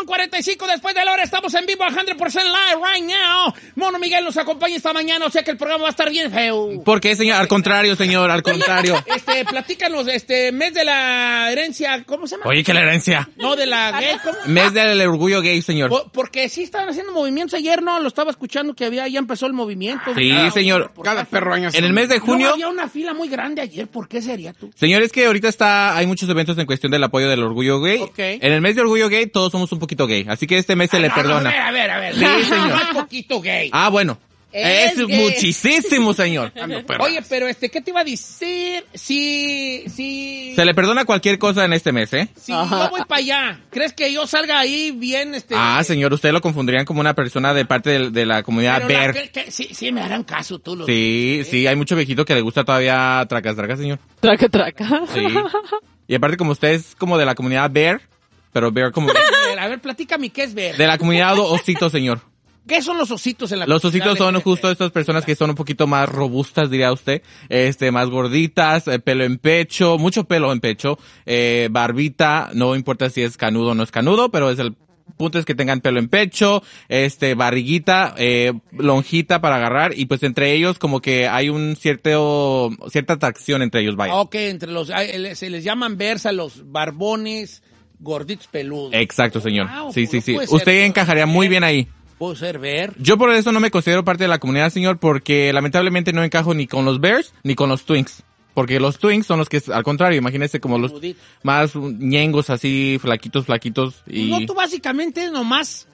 45 después de la hora. Estamos en vivo a 100% live right now. Mono Miguel nos acompaña esta mañana, o sea que el programa va a estar bien feo. ¿Por qué, señor? Al contrario, señor, al contrario. Platícanos, mes de la herencia, ¿cómo se llama? Oye, ¿qué la herencia? No, de la gay, ¿cómo? Mes del orgullo gay, señor. Porque sí estaban haciendo movimientos ayer, ¿no? Lo estaba escuchando que ya empezó el movimiento. Sí, señor. Cada perro año. En el mes de junio... No, había una fila muy grande ayer. ¿Por qué sería tú? Señor, es que ahorita hay muchos eventos en cuestión del apoyo del orgullo gay. Okay. En el mes de orgullo gay todos somos un poquito gay, así que este mes se le perdona. A ver. Sí, señor. No es poquito gay. Ah, bueno. Es muchísimo, señor. Oye, pero ¿qué te iba a decir? Sí. Se le perdona cualquier cosa en este mes, ¿eh? Sí, yo voy para allá. ¿Crees que yo salga ahí bien? Señor, usted lo confundirían como una persona de parte de la comunidad Bear. Sí, me harán caso tú. Sí, hay mucho viejito que le gusta todavía traca, señor. Traca. Sí. Y aparte, como usted es como de la comunidad Bear, pero Bear como... A ver, platícame, ¿qué es Bear? De la comunidad osito, señor. ¿Qué son los ositos en la Los comunidad? ositos son justo estas personas que son un poquito más robustas, diría usted, más gorditas, pelo en pecho, mucho pelo en pecho, barbita, no importa si es canudo o no es canudo, pero el punto es que tengan pelo en pecho, barriguita, lonjita para agarrar, y pues entre ellos como que hay cierta atracción entre ellos, vaya. Ok, se les llaman versa los barbones gorditos peludos. Exacto, señor. Wow, sí. Usted encajaría muy bien ahí. Puedo ser Bear. Yo por eso no me considero parte de la comunidad, señor, porque lamentablemente no encajo ni con los Bears ni con los Twinks. Porque los Twinks son los que, al contrario, imagínese como los más ñengos así, flaquitos. Y... No, tú básicamente nomás...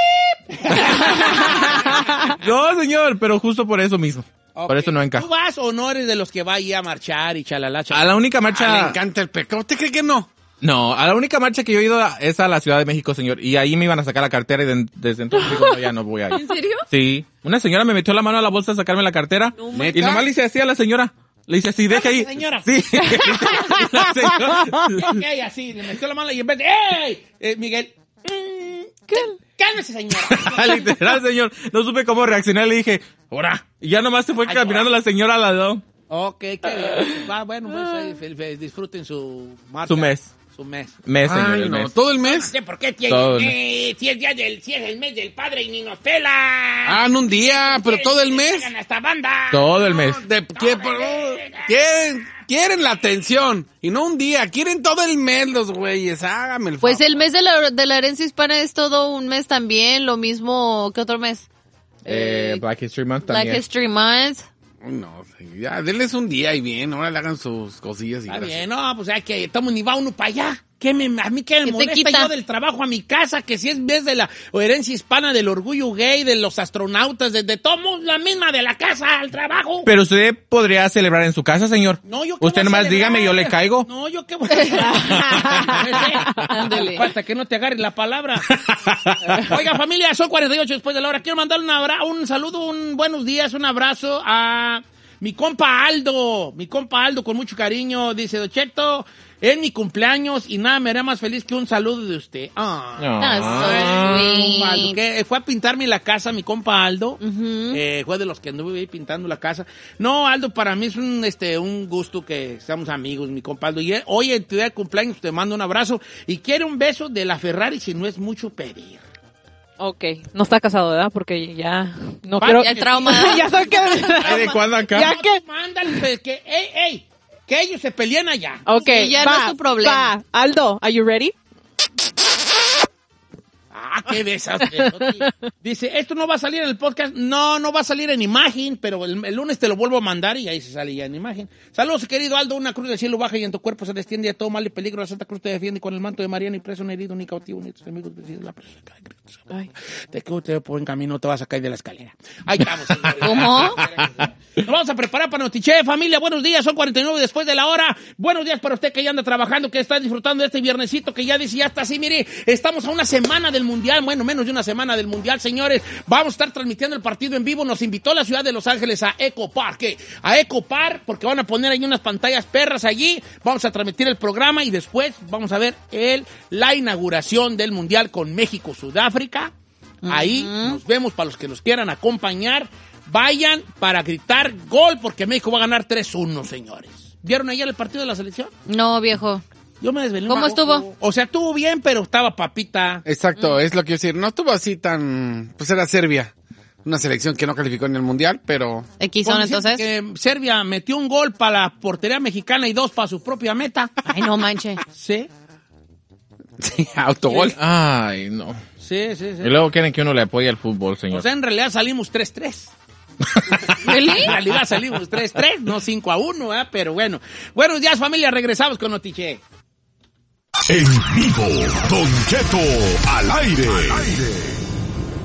No, señor, pero justo por eso mismo. Okay. Por eso no encajo. ¿Tú vas o no eres de los que va ahí a marchar y chalala? A la única marcha... le encanta el pecado. ¿Usted cree que no? No, a la única marcha que yo he ido es a la Ciudad de México, señor. Y ahí me iban a sacar la cartera y desde entonces digo, no, ya no voy ahí. ¿En serio? Sí. Una señora me metió la mano a la bolsa a sacarme la cartera. Y nomás le hice así a la señora. Le hice así, deja ahí. Señora. Sí. La señora. ¿Qué? Así, le metió la mano y en vez de... ¡Ey! Miguel... ¡Cálmese, señora! Literal, señor. No supe cómo reaccionar. Le dije, ¡ora! Y ya nomás se fue caminando la señora al lado. Ok, qué bien. Bueno, pues disfruten su marcha. Su mes. Señor, el mes. ¿Todo el mes? No sé por qué tiene si es el mes del padre y ni nos pela. No un día, pero todo el mes. Esta banda. Todo el mes. Quieren la atención y no un día, quieren todo el mes los güeyes, hágame el favor. Pues el mes de la herencia hispana es todo un mes también, lo mismo que otro mes. Black History Month también. Black History Month. No, ya, denles un día y bien, ahora le hagan sus cosillas y Está gracias. bien, no, pues hay que estamos ni va uno para allá. A mí que me molesta yo del trabajo a mi casa, que si es vez de la herencia hispana, del orgullo gay, de los astronautas, de todo, la misma de la casa al trabajo. Pero usted podría celebrar en su casa, señor. No, yo qué usted nomás dígame, yo le caigo. No, yo qué voy a celebrar. Ándale. Falta que no te agarres la palabra. Oiga, familia, son 48 después de la hora. Quiero mandarle un saludo, un buenos días, un abrazo a mi compa Aldo. Mi compa Aldo, con mucho cariño, dice: Don Cheto, es mi cumpleaños y nada me hará más feliz que un saludo de usted. Aldo, que fue a pintarme la casa, mi compa Aldo. Fue de los que anduve ahí pintando la casa. No, Aldo, para mí es un gusto que seamos amigos, mi compa Aldo. Y hoy en tu día de cumpleaños te mando un abrazo y quiero un beso de la Ferrari si no es mucho pedir. Ok, no está casado, ¿verdad? Porque ya no Va, quiero... Ya el trauma. Ya sé que... ¿De cuándo acá? Ya que... Mándale, que ellos se pelean allá. Ok, Y ya no es tu problema. va. Aldo, are you ready? ¿Qué besas? Dice, esto no va a salir en el podcast. No va a salir en imagen, pero el lunes te lo vuelvo a mandar y ahí se sale ya en imagen. Saludos, querido Aldo. Una cruz del cielo baja y en tu cuerpo se desciende a todo mal y peligro. La Santa Cruz te defiende con el manto de María, ni preso, ni herido, ni cautivo, ni tus amigos. La presa de Cristo. Te quedo te buen camino, te vas a caer de la escalera. Ahí estamos, señores. ¿Cómo? Nos vamos a preparar para Notiche, familia. Buenos días, son 49 después de la hora. Buenos días para usted que ya anda trabajando, que está disfrutando de este viernesito, que ya dice, ya está así, mire, estamos a una semana del Mundial, bueno, menos de una semana del Mundial, señores. Vamos a estar transmitiendo el partido en vivo. Nos invitó la ciudad de Los Ángeles a Eco Park, porque van a poner ahí unas pantallas perras allí. Vamos a transmitir el programa y después vamos a ver la inauguración del Mundial con México, Sudáfrica. Ahí nos vemos para los que nos quieran acompañar. Vayan para gritar gol porque México va a ganar 3-1, señores. ¿Vieron ayer el partido de la selección? No, viejo. Yo me desvelé. ¿Cómo estuvo? O sea, estuvo bien, pero estaba papita. Exacto, es lo que quiero decir. No estuvo así tan... Pues era Serbia. Una selección que no calificó en el Mundial, pero... X son entonces. Que Serbia metió un gol para la portería mexicana y 2 para su propia meta. Ay, no manche. Sí. Sí, autogol. Ay, no. Sí. Y luego quieren que uno le apoye al fútbol, señor. O sea, en realidad salimos 3-3. ¿Really? En realidad salimos 3-3, no 5-1, pero bueno. Buenos días, familia. Regresamos con Notiche. En vivo, Don Cheto al aire.